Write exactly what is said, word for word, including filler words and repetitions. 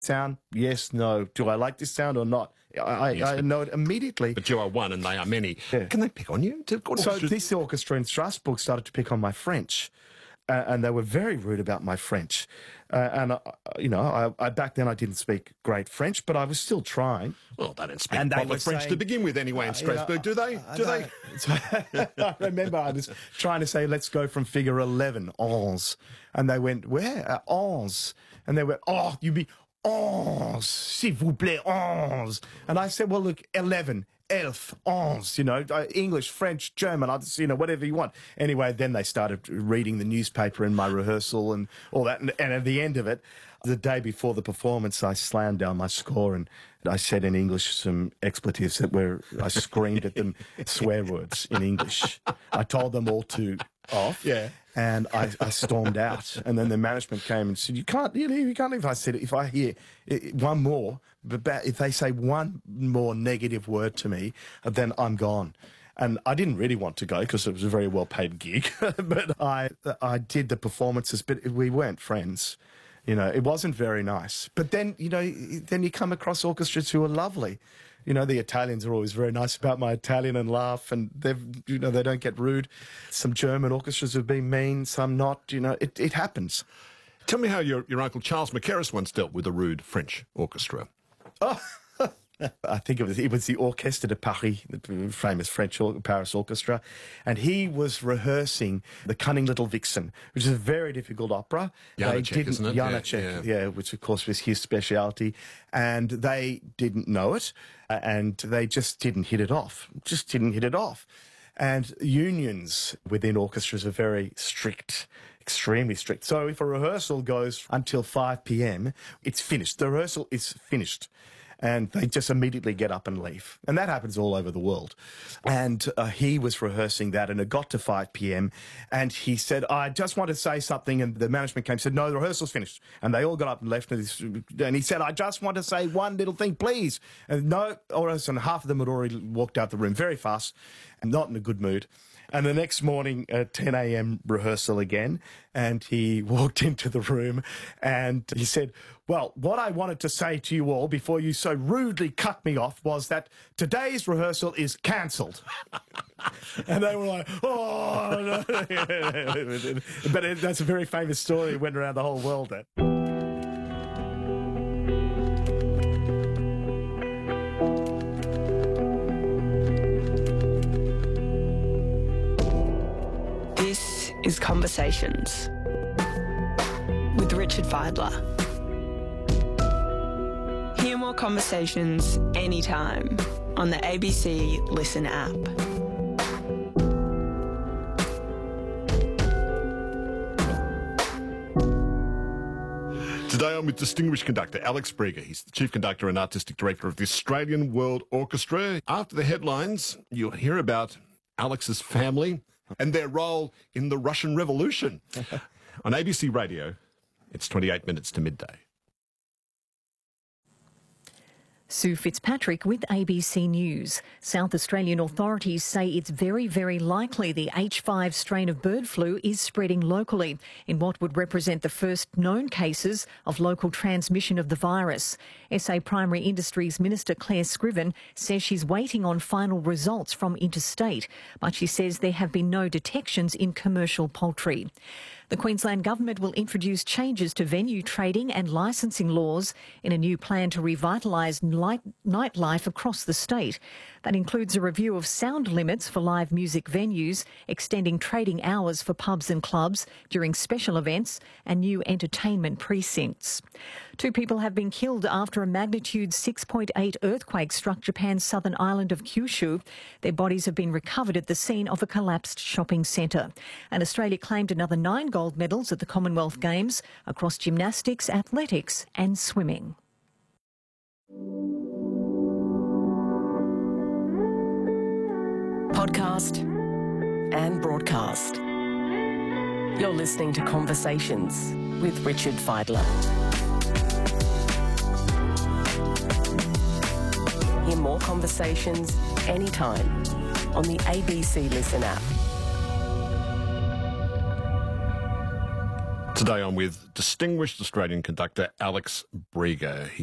sound? Yes, no. Do I like this sound or not? I, Yes, I, I know it immediately. But you are one and they are many. Yeah. Can they pick on you? To, So this orchestra in Strasbourg started to pick on my French, uh, and they were very rude about my French. Uh, and, uh, you know, I, I, back then I didn't speak great French, but I was still trying. Well, they don't speak And they proper were French saying- to begin with anyway in Uh, you know, Strasbourg, do they? I- Do I they? don't- I remember I was trying to say, let's go from figure eleven, onze. And they went, where? Uh, onze. And they went, oh, you be onze, s'il vous plaît, onze. And I said, well, look, eleven, elf, onze, you know, uh, English, French, German, I just, you know, whatever you want. Anyway, then they started reading the newspaper in my rehearsal and all that. And, and at the end of it, the day before the performance, I slammed down my score and I said in English some expletives that were, I screamed at them swear words in English. I told them all to off. Yeah. And I, I stormed out. And then the management came and said, you can't, you, you can't leave. I said, if I hear one more, but if they say one more negative word to me, then I'm gone. And I didn't really want to go because it was a very well-paid gig. But I, I did the performances, but we weren't friends. You know, it wasn't very nice. But then, you know, then you come across orchestras who are lovely. You know, the Italians are always very nice about my Italian and laugh, and they've, you know, they don't get rude. Some German orchestras have been mean, some not. You know, it, it happens. Tell me how your, your uncle Charles Mackerras once dealt with a rude French orchestra. Oh, I think it was it was the Orchestre de Paris, the famous French or, Paris orchestra, and he was rehearsing The Cunning Little Vixen, which is a very difficult opera. Janacek, isn't it? Janacek, Yeah, yeah, yeah. which of course was his speciality, and they didn't know it, uh, and they just didn't hit it off, just didn't hit it off. And unions within orchestras are very strict, extremely strict. So if a rehearsal goes until five p m, it's finished. The rehearsal is finished. And they just immediately get up and leave. And that happens all over the world. And uh, he was rehearsing that, and it got to five p m, and he said, I just want to say something. And the management came and said, no, the rehearsal's finished. And they all got up and left. And he said, I just want to say one little thing, please. And no, or else, and half of them had already walked out the room very fast, and not in a good mood. And the next morning, at ten a m rehearsal again, and he walked into the room and he said, well, what I wanted to say to you all before you so rudely cut me off was that today's rehearsal is cancelled. And they were like, oh, no. But it, that's a very famous story. It went around the whole world then. This is Conversations with Richard Fidler. Hear more conversations anytime on the A B C Listen app. Today I'm with distinguished conductor Alex Brieger. He's the Chief Conductor and Artistic Director of the Australian World Orchestra. After the headlines, you'll hear about Alex's family and their role in the Russian Revolution. On A B C Radio, it's twenty-eight minutes to midday. Sue Fitzpatrick with A B C News. South Australian authorities say it's very, very likely the H five strain of bird flu is spreading locally in what would represent the first known cases of local transmission of the virus. S A Primary Industries Minister Claire Scriven says she's waiting on final results from interstate, but she says there have been no detections in commercial poultry. The Queensland Government will introduce changes to venue trading and licensing laws in a new plan to revitalise light, nightlife across the state. That includes a review of sound limits for live music venues, extending trading hours for pubs and clubs during special events, and new entertainment precincts. Two people have been killed after a magnitude six point eight earthquake struck Japan's southern island of Kyushu. Their bodies have been recovered at the scene of a collapsed shopping centre. And Australia claimed another nine gold medals at the Commonwealth Games across gymnastics, athletics and swimming. Podcast and broadcast. You're listening to Conversations with Richard Fidler. Hear more conversations anytime on the A B C Listen app. Today I'm with distinguished Australian conductor Alex Briga.